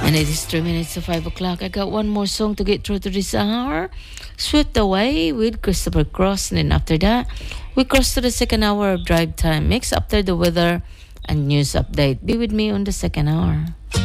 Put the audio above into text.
And it is 3 minutes to 5 o'clock. I got one more song to get through to this hour. Swept Away with Christopher Cross. And then after that, we cross to the second hour of Drive Time Mix after the weather and news update. Be with me on the second hour.